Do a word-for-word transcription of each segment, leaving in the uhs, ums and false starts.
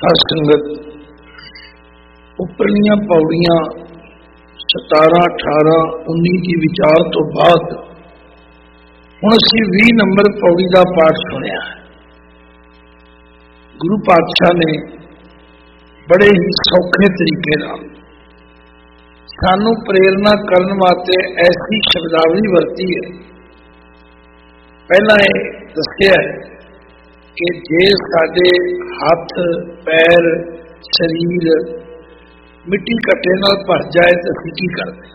साध संगत उपरलियां पौड़ियां सतारह अठारह उन्नीस की विचार तो बाद हुण असीं बीस नंबर पौड़ी का पाठ सुनिया है। गुरु पातशाह ने बड़े ही सौखे तरीके नाल सानू प्रेरणा करने वास्ते ऐसी शब्दावली वरती है। पहला ये दसिया है कि जे साडे हाथ पैर शरीर मिट्टी कट्टे नाल भर जाए तो असीं की करदे।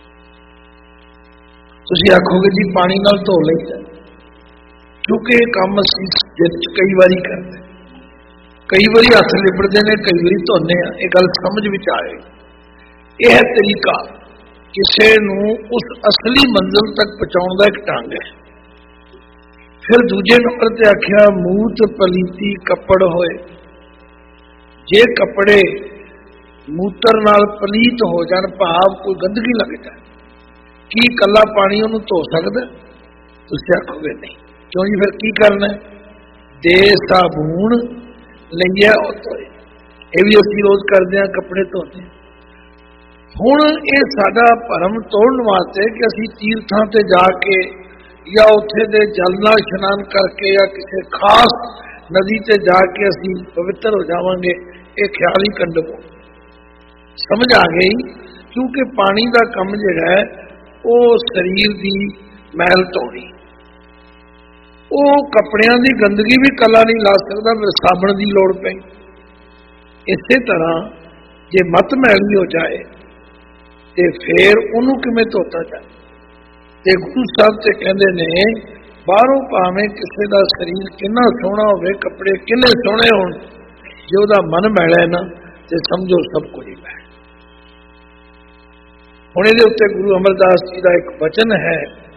तुसीं आखोगे जी पानी नाल धो लईदा, क्योंकि ये काम असीं दिन च कई बारी करदे, कई बारी हथ लिपड़ते हैं, कई बारी धोने आ। ये गल समझ विच आए। यह तरीका किसी नूं उस असली मंजिल तक पहुंचाउण दा एक ढंग है। फिर दूजे नंबर ते आख्या मूत पलीती कपड़ होए। जे कपड़े मूत्र नाल पलीत हो जान, भाव कोई गंदगी लग जाए, की कला पानी उन्होंने धो सकदा? तुसीं आखोगे नहीं। क्यों जी? फिर की करना? दे साबून लईया धोए। ये भी असीं रोज करते हैं, कपड़े धोते हैं। हुण ये साडा भरम तोड़न वास्ते कि असीं तीर्थां ते जाके या उत्थे दे जल नाल इशनान करके या किसी खास नदी ते जाके असीं पवित्र हो जावांगे, ये ख्याल ही कंडम समझ आ गई। क्योंकि पानी का काम जिहड़ा है वो शरीर की मैल धोनी, वो कपड़ियां की गंदगी भी कला नहीं ला सकता, फिर साबण की लोड़ पई। इसे तरह जे मत मैली हो जाए तो फिर उन्होंने किवें धोता जाए? ते गुरु साहब ते कहते ने बाहरों भावें किसी का शरीर कितना सोहना होवे, कपड़े किन्ने सोहने होण, जो दा मन मैला है ना ते समझो सब कुछ ही मैला। हुण इहदे उत्ते गुरु अमरदास जी का एक वचन है,